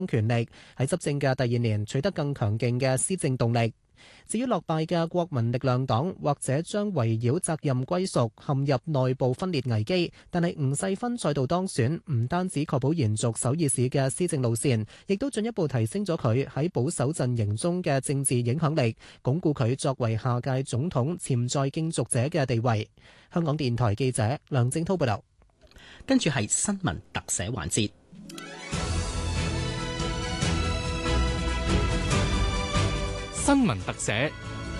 權力，喺執政嘅第二年取得更強勁嘅施政動力。至於落敗嘅國民力量黨，或者將圍繞責任歸屬陷入內部分裂危機，但係吳世勳再度當選，唔單止確保延續首爾市嘅施政路線，亦都進一步提升咗佢喺保守陣營中嘅政治影響力，鞏固佢作為下屆總統潛在競逐者嘅地位。香港電台記者梁正滔報道。 跟住係新聞特寫環節。 新聞特寫。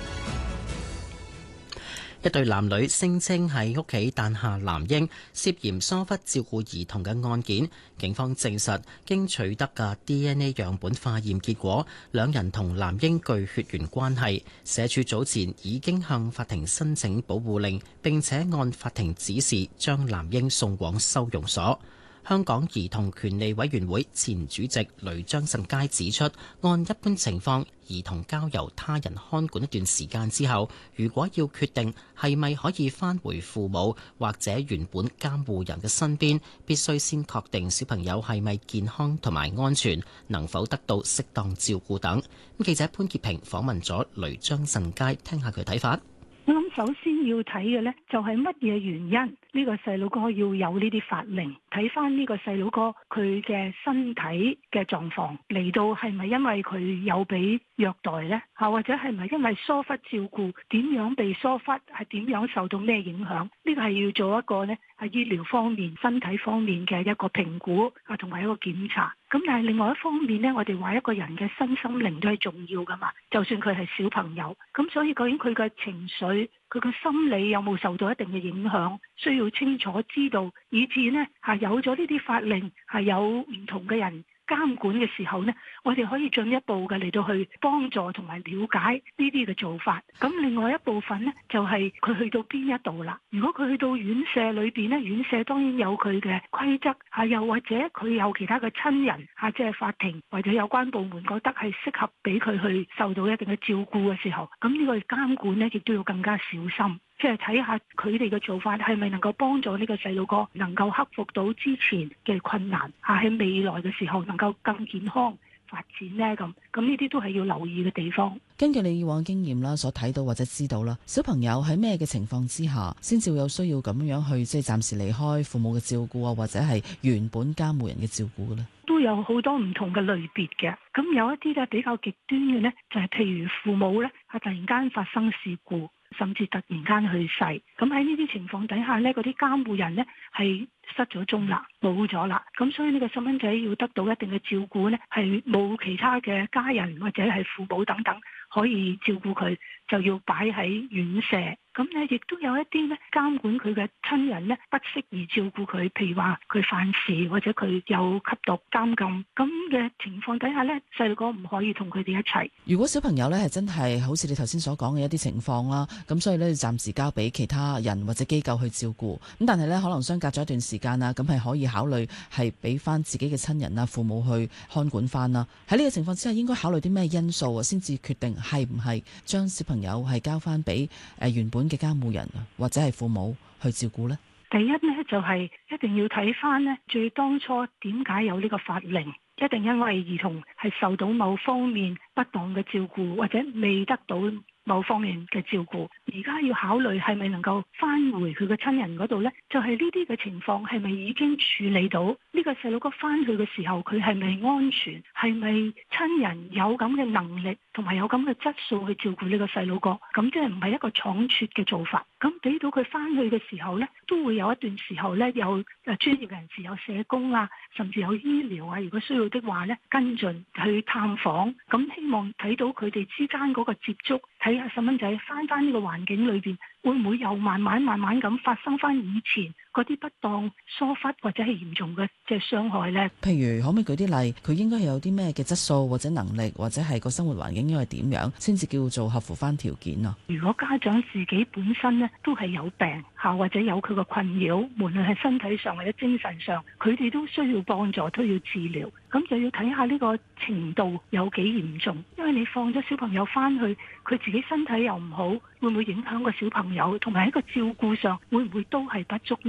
一對男女聲稱喺屋企誕下男嬰，涉嫌疏忽照顧兒童嘅案件，警方證實經取得嘅 DNA 樣本化驗結果，兩人同男嬰具血緣關係。社署早前已經向法庭申請保護令，並且按法庭指示將男嬰送往收容所。香港兒童權利委員會前主席雷張慎佳指出，按一般情況，兒童交由他人看管一段時間之後，如果要決定係咪可以返回父母或者原本監護人嘅身邊，必須先確定小朋友係咪健康同埋安全，能否得到適當照顧等。記者潘潔平訪問咗雷張慎佳，聽下佢睇法。 我諗首先要睇嘅呢，就係乜嘢原因呢個細路哥要有呢啲法令，睇翻呢個細路哥佢嘅身體嘅狀況嚟到，係咪因為佢有俾虐待呢？或者係咪因為疏忽照顧，點樣被疏忽，係點樣受到咩影響？呢個係要做一個呢係醫療方面、身體方面嘅一個評估啊，同埋一個檢查。咁但係另外一方面呢，我哋話一個人嘅身心靈都係重要噶嘛，就算佢係小朋友，咁所以究竟佢嘅情緒、佢嘅心理有冇受到一定嘅影響，需要清楚知道，以至呢係有咗呢啲法令，係有唔同嘅人監管嘅時候呢，我哋可以進一步嘅嚟到去幫助同埋了解呢啲嘅做法。咁另外一部分呢，就係佢去到邊一度啦。如果佢去到院舍裏邊呢，院舍當然有佢嘅規則，又或者佢有其他嘅親人即係法庭或者有關部門覺得係適合俾佢去受到一定嘅照顧嘅時候，咁呢個監管呢亦都要更加小心。即係睇下佢哋嘅做法係咪能夠幫助呢個細路哥能夠克服到之前嘅困難，喺未來嘅時候能夠更健康發展呢？咁呢啲都係要留意嘅地方。 根據你以往經驗啦，所睇到或者知道啦，小朋友喺咩嘅情況之下，先至會有需要咁樣去即係暫時離開父母嘅照顧啊，或者係原本監護人嘅照顧嘅咧？ 都有好多唔同嘅類別嘅。咁有一啲咧比較極端嘅呢，就係譬如父母呢，突然間發生事故，甚至突然間去世，咁喺呢啲情況底下呢，嗰啲監護人呢係失咗蹤啦，冇咗啦，咁所以呢個細蚊仔要得到一定嘅照顧呢，係冇其他嘅家人或者係父母等等可以照顧佢，就要擺喺院舍。咁呢亦都有一啲呢監管佢嘅親人呢，不適宜照顧佢，譬如話佢犯事或者佢有吸毒監禁咁嘅情況底下呢，細路哥唔可以同佢哋一齊。 如果小朋友呢係真係好似你頭先所講嘅一啲情況啦，咁所以呢，暫時交俾其他人或者機構去照顧，咁但係呢，可能相隔咗一段時間啊，咁係可以考慮係俾翻自己嘅親人啊、父母去看管翻啦。喺呢個情況之下，應該考慮啲咩因素啊，先至決定係唔係將小朋友係交翻俾原本嘅監護人或者係父母去照顧呢？ 第一呢，就係一定要睇翻呢，最當初點解有呢個法令，一定因為兒童係受到某方面不當嘅照顧，或者未得到某方面嘅照顧，而家要考慮係咪能夠返回佢嘅親人嗰度呢？就係呢啲嘅情況係咪已經處理到呢個細路哥返去嘅時候，佢係咪安全？係咪親人有咁嘅能力同埋有咁嘅質素去照顧呢個細路哥？咁即係唔係一個倉促嘅做法？咁俾到佢返去嘅時候呢，都會有一段時候呢，有專業人士、有社工啊，甚至有醫療啊，如果需要的話呢，跟進去探訪，咁希望睇到佢哋之間嗰個接觸，睇下細蚊仔翻呢個環境裏邊，會唔會又慢慢咁發生翻以前嗰啲不當疏忽或者係嚴重嘅即係傷害呢？ 譬如可唔可以舉啲例？佢應該有啲咩嘅質素或者能力，或者係個生活環境應該係點樣，先至叫做合乎翻條件啊？ 如果家長自己本身呢都係有病或者有佢個困擾，無論係身體上或者精神上，佢哋都需要幫助，都要治療。咁就要睇下呢個程度有幾嚴重，因為你放咗小朋友翻去，佢自己身體又唔好，會唔會影響個小朋友？同埋喺個照顧上會唔會都係不足呢？咁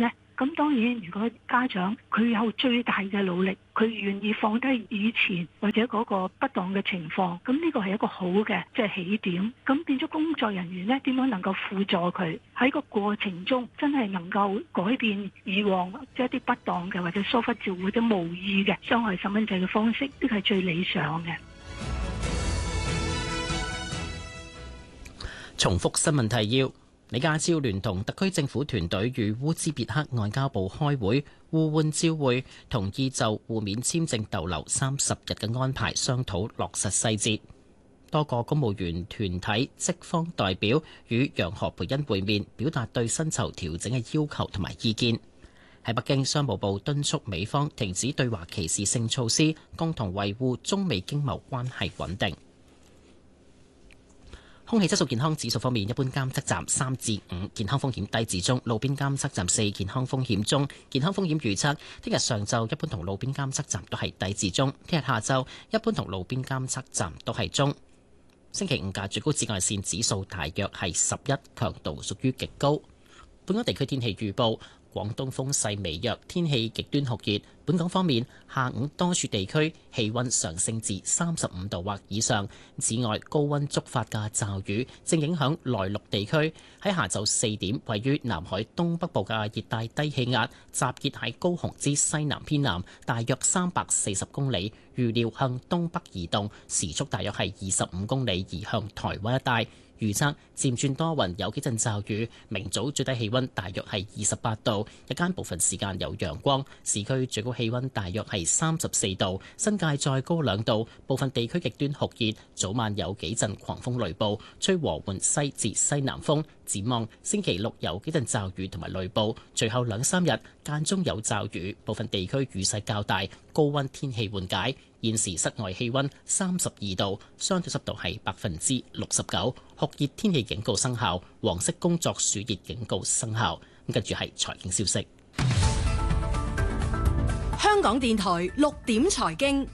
咁當然，如果家長佢有最大嘅努力，佢願意放低以前或者嗰個不當嘅情況，咁呢個係一個好嘅即係起點。咁變咗工作人員呢，點樣能夠輔助佢喺個過程中真係能夠改變以往即係一啲不當嘅或者疏忽照顧或者無意嘅傷害細蚊仔嘅方式，呢個係最理想嘅。 重複新聞提要。李家超聯同特區政府團隊與烏茲別克外交部開會，互換照會，同意就互免簽證逗留30日嘅安排商討落實細節。多個公務員團體職方代表與楊何培恩會面，表達對薪酬調整嘅要求同埋意見。喺北京，商務部敦促美方停止對華歧視性措施，共同維護中美經貿關係穩定。空氣質素健康指數方面，一般監測站3至5，健康風險低至中；路邊監測站4，健康風險中。健康風險預測，聽日上晝一般同路邊監測站都係低至中；聽日下晝一般同路邊監測站都係中。星期5嘅最高紫外線指數大約係11，強度屬於極高。本港地區天氣預報。廣東風勢微弱，天氣極端酷熱。本港方面，下午多處地區氣溫上升至35度或以上。此外，高溫觸發嘅驟雨正影響內陸地區。喺下晝4點，位於南海東北部嘅熱帶低氣壓集結喺高雄之西南偏南，大約340公里，預料向東北移動，時速大約係25公里，移向台灣一帶。預測漸轉多雲，有幾陣驟雨。明早最低氣溫大約係28度，日間部分時間有陽光。市區最高氣溫大約係34度，新界再高2度。部分地區極端酷熱，早晚有幾陣狂風雷暴，吹和緩西至西南風。展望星期六有幾陣驟雨同埋雷暴，隨後2-3日間中有驟雨，部分地區雨勢較大，高溫天氣緩解。現時室外氣溫32度，相對濕度係69%，酷熱天氣警告生效，黃色工作暑熱警告生效。跟住係財經消息。 香港電台6點財經，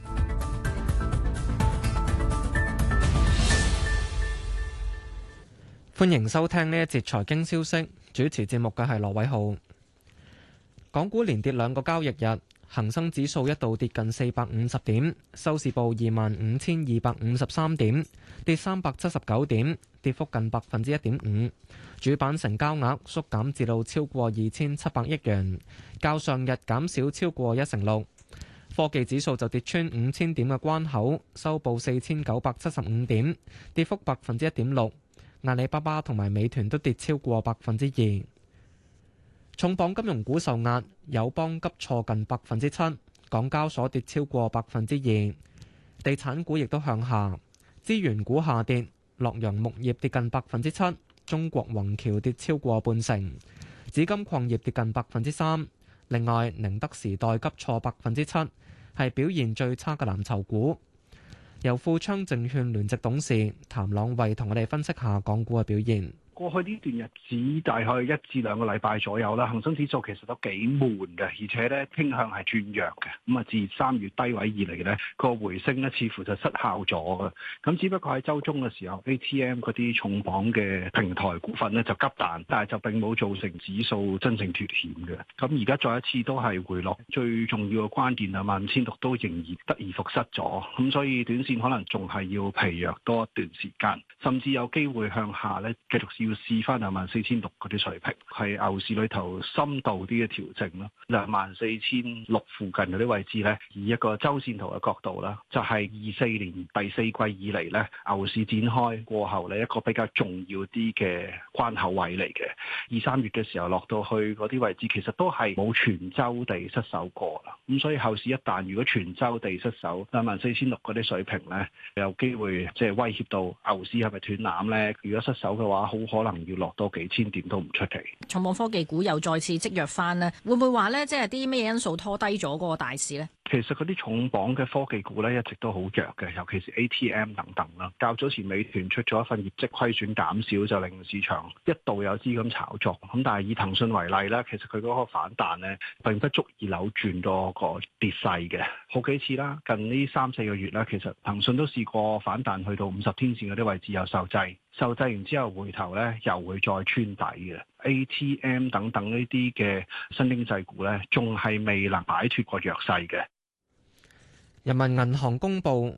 歡迎收聽呢一節財經消息。主持節目嘅係羅偉浩。港股連跌2個交易日。恒生指數一度跌近450點，收市報25,253點，跌379點，跌幅近1.5%。主板成交額縮減至到超過2700億元，較上日減少超過1成6。科技指數就跌穿5000點嘅關口，收報4975點，跌幅1.6%。阿里巴巴同埋美團都跌超過2%。重磅金融股受壓，友邦急挫近7%，港交所跌超過2%，地產股亦都向下，資源股下跌，洛陽木業跌近7%，中國宏橋跌超過半成，紫金礦業跌近3%。另外，寧德時代急挫7%，係表現最差嘅藍籌股。由富昌證券聯席董事譚朗慧同我哋分析下港股嘅表現。 過去呢段日子大概1至2個禮拜左右啦，恒生指數其實都幾悶嘅，而且咧傾向係轉弱嘅。咁啊，自3月低位以嚟咧，個回升咧似乎就失效咗嘅。咁只不過喺週中嘅時候 ，ATM 嗰啲重磅嘅平台股份咧就急彈，但係就並冇造成指數真正脫險嘅。咁而家再一次都係回落，最重要嘅關鍵15600都仍然得而復失咗。咁所以短線可能仲係要疲弱多一段時間，甚至有機會向下咧繼續要試翻24600嗰啲水平，係牛市裏頭深度啲嘅調整咯。24600附近嗰啲位置咧，以一個周線圖嘅角度啦，就係24年第4季以嚟咧，牛市展開過後咧一個比較重要啲嘅關口位嚟嘅。2-3月嘅時候落到去嗰啲位置，其實都係冇全周地失守過啦。咁所以後市一旦如果全周地失守24600嗰啲水平咧，有機會即係威脅到牛市係咪斷纜咧？如果失守嘅話，好可能要落多幾千點都唔出奇。 重磅科技股又再次積弱翻呢，會唔會話呢？即係啲咩因素拖低咗嗰個大市呢？ 其實嗰啲重磅嘅科技股咧一直都好弱嘅，尤其是 ATM 等等啦。較早前美團出咗一份業績虧損減少，就令市場一度有資金炒作。咁但係以騰訊為例咧，其實佢嗰個反彈咧並不足以扭轉到個跌勢嘅。好幾次啦，近呢3-4個月咧，其實騰訊都試過反彈去到50天線嗰啲位置有受制。受制完之後回頭咧，又會再穿底嘅。 ATM 等等呢啲嘅新經濟股咧，仲係未能擺脫個弱勢嘅。 人民銀行公布